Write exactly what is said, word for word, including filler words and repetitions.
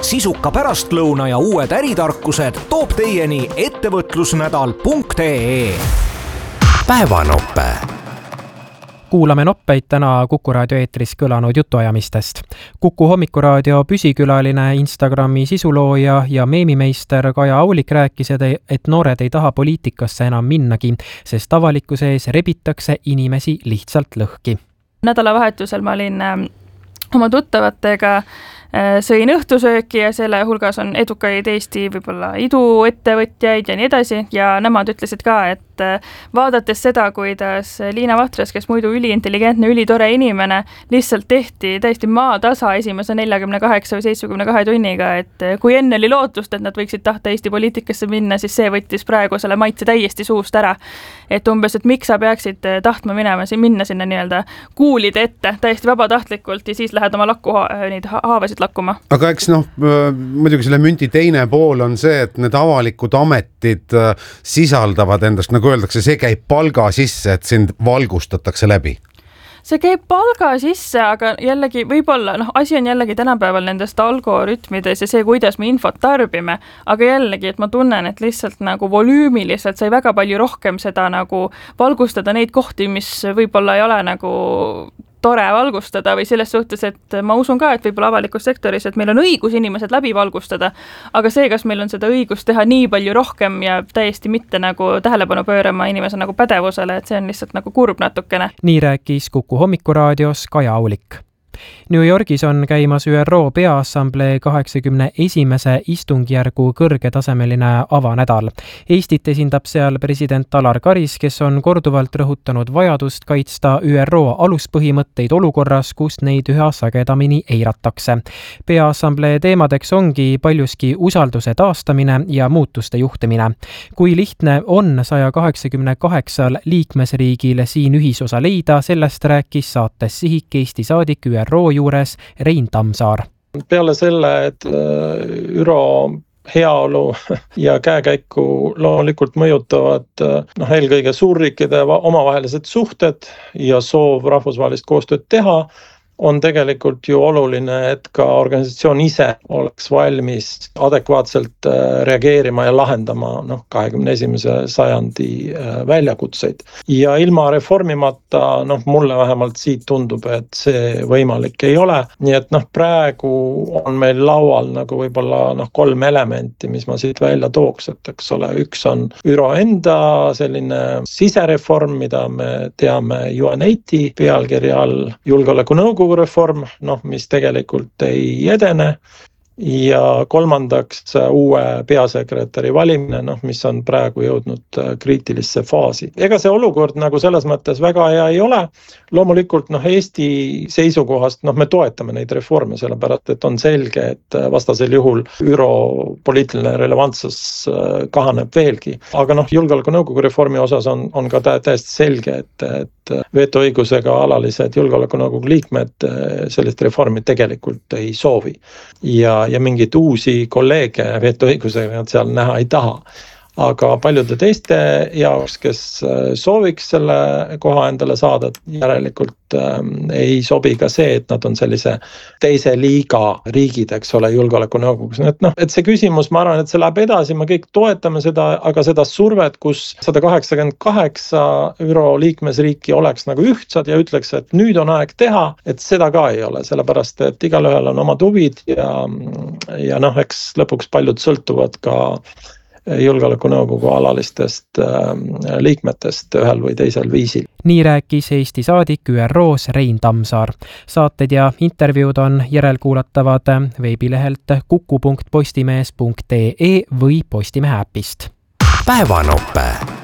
sisuka pärastlõuna ja uued äritarkused toob teieni ettevõtlusnädal punkt ee. Päevanope. Kuulame noppeid täna Kuku raadio eetris kõlanud jutuajamistest. Kuku hommikuradio püsikülaline Instagrami sisulooja ja meemimeister Kaja Aulik rääkis, et noored ei taha poliitikasse enam minnagi, sest avalikkuse ees rebitakse inimesi lihtsalt lõhki. Nädalavahetusel ma olin oma tuttavatega sõin õhtusööki ja selle hulgas on edukaid Eesti võib-olla iduettevõtjaid ja nii edasi ja nemad ütlesid ka, et vaadates seda, kuidas Liina Vahtras, kes muidu üliintelligentne, ülitore inimene, lihtsalt tehti täiesti maatasa esimese neljakümne kaheksa või seitsmekümne kahe tunniga, et kui enne oli lootust, et nad võiksid tahta Eesti poliitikasse minna, siis see võttis praegu selle maitse täiesti suust ära. Et umbes, et miks sa peaksid tahtma minema, minna sinna nii-öelda kuulide ette täiesti vabatahtlikult ja siis lähed oma lakku neid haavasid lakkuma. Aga eks noh, muidugi selle münti teine pool on see, et need avalikud ametid sisaldavad endast, nagu öeldakse, see käib palga sisse, et sind valgustatakse läbi. See käib palga sisse, aga jällegi võib-olla, noh, asi on jällegi tänapäeval nendest algoritmides ja see, kuidas me infot tarbime, aga jällegi, et ma tunnen, et lihtsalt nagu volüümiliselt sai väga palju rohkem seda nagu valgustada neid kohti, mis võib-olla ei ole nagu tore valgustada või selles suhtes, et ma usun ka, et võib-olla avalikus sektoris, et meil on õigus inimesed läbi valgustada, aga see, kas meil on seda õigust teha nii palju rohkem ja täiesti mitte nagu tähelepanu pöörama inimese nagu pädevusele, et see on lihtsalt nagu kurb natukene. Nii rääkis Kuku hommikuraadios Kaja Aulik. New Yorgis on käimas Ü R O Peaassamblee kaheksakümne esimese istungjärgu kõrgetasemeline avanädal. Eestit esindab seal president Alar Karis, kes on korduvalt rõhutanud vajadust kaitsta Ü R O aluspõhimõtteid olukorras, kus neid üha sagedamini eiratakse. Peaassamblee teemadeks ongi paljuski usalduse taastamine ja muutuste juhtimine. Kui lihtne on saja kaheksakümne kaheksal liikmesriigil siin ühisosa leida, sellest rääkis saates Sihik Eesti saadik Ü R O juures Rein Tamsaar. Peale selle, et Ü R O heaolu ja käekäiku loomulikult mõjutavad noh, eelkõige suurriikide omavahelised suhted ja soov rahvusvahelist koostööd teha, on tegelikult ju oluline, et ka organisatsioon ise oleks valmis adekvaatselt reageerima ja lahendama noh, kahekümne esimese sajandi väljakutseid. Ja ilma reformimata, noh, mulle vähemalt siit tundub, et see võimalik ei ole. Nii et noh, praegu on meil laual nagu võib-olla noh, kolm elementi, mis ma siit välja tooks, et eks ole, üks on Ü R O enda selline sisereform, mida me teame U N eighty pealkirja all julgeolekunõukogu reform, noh, mis tegelikult ei edene ja kolmandaks uue peasekretäri valimine, noh, mis on praegu jõudnud kriitilisse faasi. Ega see olukord nagu selles mõttes väga hea ei ole. Loomulikult noh, Eesti seisukohast noh, me toetame neid reforme, sellepärast et on selge, et vastasel juhul Ü R O poliitiline relevantsus kahaneb veelgi. Aga noh, julgeolekunõukogu reformi osas on, on ka täiesti selge, et, et vetoõigusega alalised julgeolekunõukogu liikmed sellist reformi tegelikult ei soovi. Ja ja mingid uusi kolleege vetoõigusega nad seal näha ei taha. Aga paljude teiste jaoks, kes sooviks selle koha endale saada, järelikult ähm, ei sobi ka see, et nad on sellise teise liiga riigid, eks ole, julgeolekunõukogus. Et, no, et see küsimus, ma arvan, et see läheb edasi, me kõik toetame seda, aga seda survet, kus sada kaheksakümmend kaheksa Ü R O liikmesriiki oleks nagu ühtsad ja ütleks, et nüüd on aeg teha, et seda ka ei ole, sellepärast, et igalühel on omad huvid ja, ja noh, eks lõpuks paljud sõltuvad ka julgeolekunõukogu alalistest liikmetest ühel või teisel viisil. Nii rääkis Eesti saadik Ü R O's Rein Tamsaar. Saated ja intervjuud on järelkuulatavad veebilehelt kuku punkt postimees punkt ee või Postimehe äpist. Päevanope.